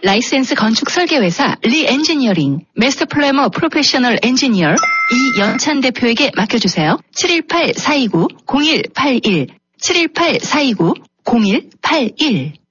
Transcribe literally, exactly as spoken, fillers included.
라이센스 건축 설계회사 리엔지니어링 마스터 플래머 프로페셔널 엔지니어 이연찬 대표에게 맡겨주세요. 칠일팔 사이구 공일팔일 칠일팔 사이구 공일팔일